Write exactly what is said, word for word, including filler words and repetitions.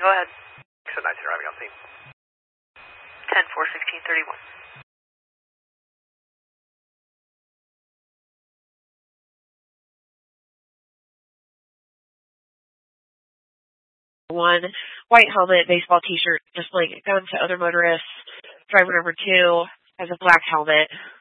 go ahead. So nice arriving on scene. ten four sixteen thirty-one. One, white helmet, baseball t-shirt, displaying a gun to other motorists. Driver number two has a black helmet.